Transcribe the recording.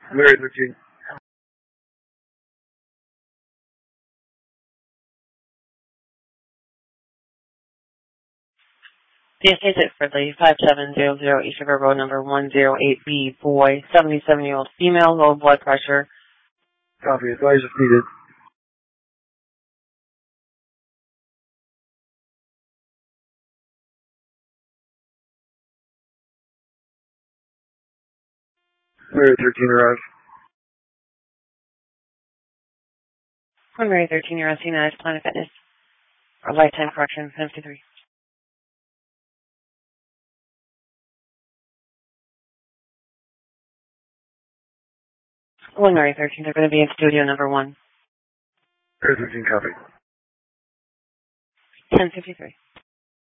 Mary 13. The estate at Fridley, 5700 East River Road, number 108B, boy, 77-year-old female, low blood pressure. Copy. Advise if needed. Mary 13 arrived. Mary 13, you're on United Planet Fitness. Or Lifetime Correction, 53. Mary 13, they're going to be in studio number 1. Mary 13, copy. 1053.